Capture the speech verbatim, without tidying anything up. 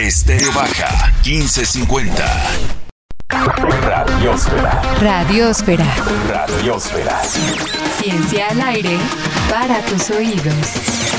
Estéreo Baja, quince cincuenta. Radiosfera. Radiosfera. Radiosfera. Ciencia al aire para tus oídos.